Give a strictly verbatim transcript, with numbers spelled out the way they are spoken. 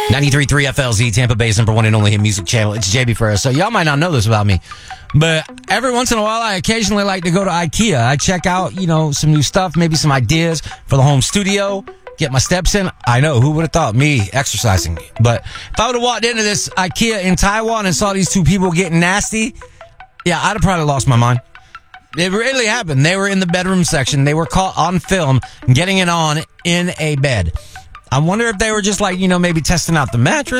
ninety-three point three F L Z, Tampa Bay's number one and only hit music channel. It's J B Ferris. So y'all might not know this about me, but every once in a while, I occasionally like to go to IKEA. I check out, you know, some new stuff, maybe some ideas for the home studio, get my steps in. I know, who would have thought? Me exercising. But if I would have walked into this IKEA in Taiwan and saw these two people getting nasty, yeah, I'd have probably lost my mind. It really happened. They were in the bedroom section. They were caught on film getting it on in a bed. I wonder if they were just like, you know, maybe testing out the mattress.